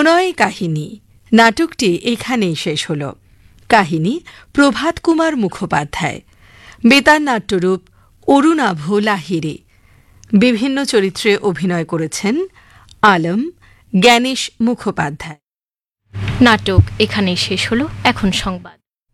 প্রণয় কাহিনী নাটকটি এখানেই শেষ হল। কাহিনী প্রভাত কুমার মুখোপাধ্যায়, বেতার নাট্যরূপ অরুণাভ লাহিড়ী। বিভিন্ন চরিত্রে অভিনয় করেছেন আলম, জ্ঞানেশ মুখোপাধ্যায়। নাটক এখানেই শেষ হল। এখন সংবাদ।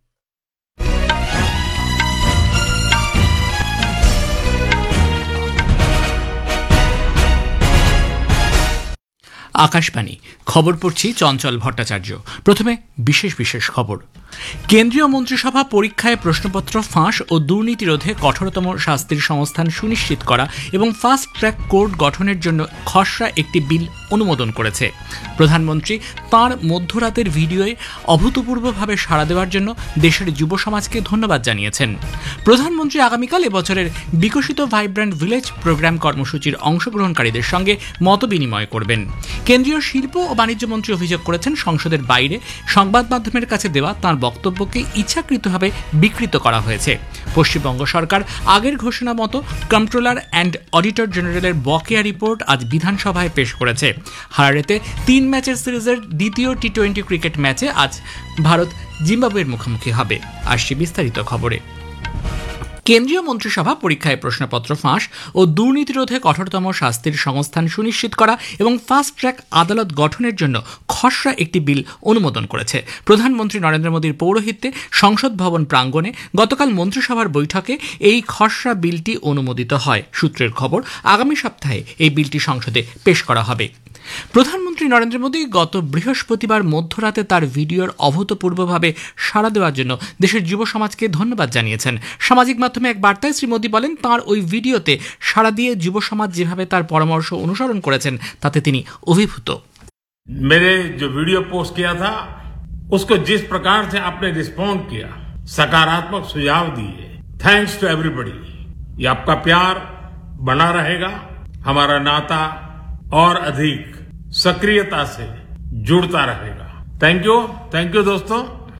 আকাশবাণী খবর পড়ছি চঞ্চল ভট্টাচার্য। প্রথমে বিশেষ বিশেষ খবর। কেন্দ্রীয় মন্ত্রিসভা পরীক্ষায় প্রশ্নপত্র ফাঁস ও দুর্নীতি রোধে কঠোরতম শাস্তির সংস্থান সুনিশ্চিত করা এবং ফাস্ট ট্র্যাক কোর্ট গঠনের জন্য খসড়া একটি বিল অনুমোদন করেছে। প্রধানমন্ত্রী তাঁর মধ্যরাতের ভিডিওয়ে অভূতপূর্বভাবে সাড়া দেওয়ার জন্য দেশের যুব সমাজকে ধন্যবাদ জানিয়েছেন। প্রধানমন্ত্রী আগামীকাল এবছরের বিকশিত ভাইব্র্যান্ট ভিলেজ প্রোগ্রাম কর্মসূচির অংশগ্রহণকারীদের সঙ্গে মতবিনিময় করবেন। কেন্দ্রীয় শিল্প ও বাণিজ্য মন্ত্রী অভিযোগ করেছেন, সংসদের বাইরে সংবাদ মাধ্যমের কাছে দেওয়া তাঁর বক্তব্যকে ইচ্ছাকৃতভাবে বিকৃত করা হয়েছে। পশ্চিমবঙ্গ সরকার আগের ঘোষণা মতো কন্ট্রোলার অ্যান্ড অডিটর জেনারেলের বকেয়া রিপোর্ট আজ বিধানসভায় পেশ করেছে। হারারেতে 3 ম্যাচের সিরিজের দ্বিতীয় টি-20 ক্রিকেট ম্যাচে আজ ভারত জিম্বাবুয়ের মুখোমুখি হবে। আসছে বিস্তারিত খবরে। কেন্দ্রীয় মন্ত্রিসভা পরীক্ষায় প্রশ্নপত্র ফাঁস ও দুর্নীতি রোধে কঠোরতম শাস্তির সংস্থান সুনিশ্চিত করা এবং ফাস্ট ট্র্যাক আদালত গঠনের জন্য খসড়া একটি বিল অনুমোদন করেছে। প্রধানমন্ত্রী নরেন্দ্র মোদীর পৌরোহিত্যে সংসদ ভবন প্রাঙ্গণে গতকাল মন্ত্রিসভার বৈঠকে এই খসড়া বিলটি অনুমোদিত হয়। সূত্রের খবর, আগামী সপ্তাহে এই বিলটি সংসদে পেশ করা হবে। প্রধানমন্ত্রী নরেন্দ্র মোদী গত বৃহস্পতিবার মধ্যরাতে তার ভিডিওর অভূতপূর্বভাবে সাড়া দেওয়ার জন্য দেশের যুব সমাজকে ধন্যবাদ জানিয়েছেন। সামাজিক মাধ্যমে এক বার্তায় শ্রী মোদী বলেন, তাঁর ওই ভিডিওতে সাড়া দিয়ে যুব সমাজ যেভাবে তার পরামর্শ অনুসরণ করেছেন তাতে তিনি অভিভূত। मेरे जो वीडियो पोस्ट किया था उसको जिस प्रकार से आपने रिस्पॉन्ड किया, सकारात्मक सुझाव दिए, थैंक्स टू एवरीबॉडी। ये आपका प्यार बना रहेगा, हमारा नाता और अधिक सक्रियता से जुड़ता रहेगा। थैंक यू दोस्तों।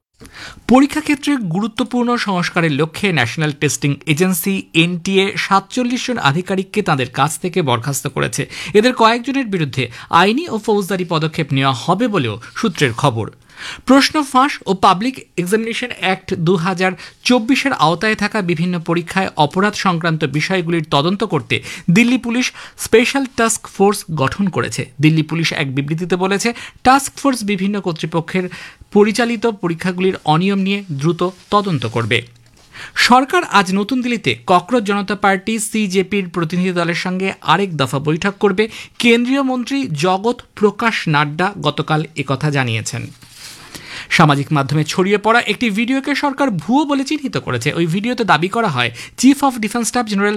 পরীক্ষা ক্ষেত্রে গুরুত্বপূর্ণ সংস্কারের লক্ষ্যে ন্যাশনাল টেস্টিং এজেন্সি এনটিএ 47 জন আধিকারিককে তাদের কাজ থেকে বরখাস্ত করেছে। এদের কয়েকজনের বিরুদ্ধে আইনি ও ফৌজদারি পদক্ষেপ নেওয়া হবে বলেও সূত্রের খবর। প্রশ্ন ফাঁস ও পাবলিক এক্সামিনেশন অ্যাক্ট 2024-এর আওতায় থাকা বিভিন্ন পরীক্ষায় অপরাধ সংক্রান্ত বিষয়গুলির তদন্ত করতে Delhi police special task force গঠন করেছে। দিল্লি পুলিশ এক বিবৃতিতে বলেছে, টাস্ক ফোর্স বিভিন্ন কর্তৃপক্ষের পরিচালিত পরীক্ষাগুলির অনিয়ম নিয়ে দ্রুত তদন্ত করবে। সরকার আজ নতুন দিল্লিতে ককরোচ জনতা পার্টি সিজেপির প্রতিনিধি দলের সঙ্গে আরেক দফা বৈঠক করবে। কেন্দ্রীয় মন্ত্রী জগৎ প্রকাশ নাড্ডা গতকাল একথা জানিয়েছেন। সামাজিক মাধ্যমে ছড়িয়ে পড়া একটি ভিডিওকে সরকার ভুয়ো বলে চিহ্নিত করেছে। ওই ভিডিওতে দাবি করা হয়, chief of defence staff general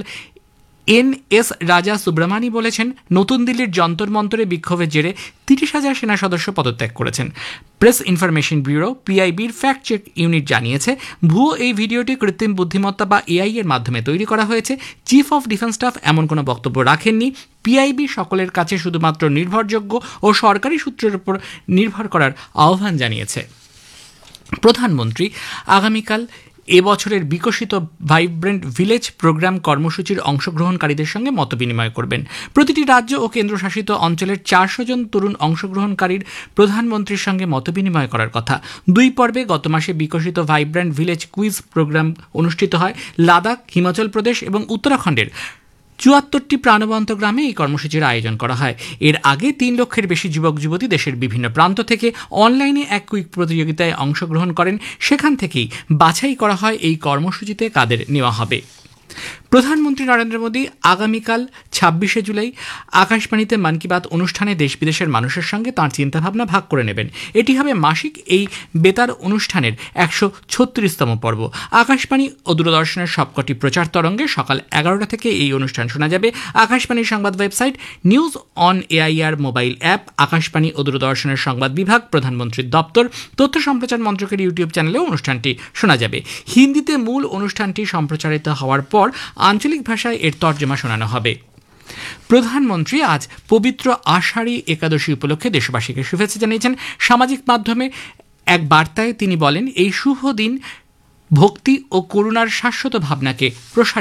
NS রাজা সুব্রমানি বলেছেন, নতুন দিল্লির যন্তর মন্তরে বিক্ষোভের জেরে 30,000 সেনা সদস্য পদত্যাগ করেছেন। Press information bureau PIBর fact check unit জানিয়েছে, ভুয়ো এই ভিডিওটি কৃত্রিম বুদ্ধিমত্তা বা AI এর মাধ্যমে তৈরি করা হয়েছে। চিফ অফ ডিফেন্স স্টাফ এমন কোনো বক্তব্য রাখেননি। PIB সকলের কাছে শুধুমাত্র নির্ভরযোগ্য ও সরকারি সূত্রের উপর নির্ভর করার আহ্বান জানিয়েছে। প্রধানমন্ত্রী আগামীকাল এবছরের বিকশিত ভাইব্রেন্ট ভিলেজ প্রোগ্রাম কর্মসূচির অংশগ্রহণকারীদের সঙ্গে মতবিনিময় করবেন। প্রতিটি রাজ্য ও কেন্দ্রশাসিত অঞ্চলের 400 জন তরুণ অংশগ্রহণকারীর প্রধানমন্ত্রীর সঙ্গে মতবিনিময় করার কথা। 2 পর্বে গত মাসে বিকশিত ভাইব্রেন্ট ভিলেজ কুইজ প্রোগ্রাম অনুষ্ঠিত হয়। লাদাখ, হিমাচল প্রদেশ এবং উত্তরাখণ্ডের 74টি প্রাণবন্ত গ্রামে এই কর্মসূচির আয়োজন করা হয়। এর আগে 3 লক্ষের বেশি যুবক যুবতী দেশের বিভিন্ন প্রান্ত থেকে অনলাইনে এক কুইক প্রতিযোগিতায় অংশগ্রহণ করেন। সেখান থেকেই বাছাই করা হয় এই কর্মসূচিতে কাদের নেওয়া হবে। প্রধানমন্ত্রী নরেন্দ্র মোদী আগামীকাল 26শে জুলাই আকাশবাণীতে মন কি বাত অনুষ্ঠানে দেশ বিদেশের মানুষের সঙ্গে তাঁর চিন্তাভাবনা ভাগ করে নেবেন। এটি হবে মাসিক এই বেতার অনুষ্ঠানের 136তম পর্ব। আকাশবাণী ও দূরদর্শনের সবকটি প্রচার তরঙ্গে সকাল 11টা থেকে এই অনুষ্ঠান শোনা যাবে। আকাশবাণীর সংবাদ website, news on AIR mobile app, Akashvani ও দূরদর্শনের সংবাদ বিভাগ, প্রধানমন্ত্রীর দপ্তর, তথ্য সম্প্রচার মন্ত্রকের ইউটিউব চ্যানেলেও অনুষ্ঠানটি শোনা যাবে। হিন্দিতে মূল অনুষ্ঠানটি সম্প্রচারিত হওয়ার পর আঞ্চলিক ভাষায় এর তর্জমা শোনানো হবে। প্রধানমন্ত্রী আজ পবিত্র আষাঢ়ী একাদশী উপলক্ষে দেশবাসীকে শুভেচ্ছা জানিয়েছেন। সামাজিক মাধ্যমে এক বার্তায় তিনি বলেন, এই শুভ দিন ভক্তি ও করুণার শাশ্বত ভাবনাকে প্রসারিত